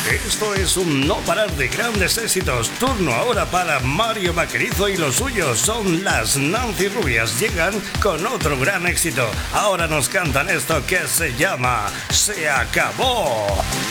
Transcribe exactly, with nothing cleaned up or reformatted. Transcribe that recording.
Esto es un no parar de grandes éxitos. Turno ahora para Mario Vaquerizo y los suyos. Son las Nancy Rubias. Llegan con otro gran éxito. Ahora nos cantan esto que se llama Se acabó.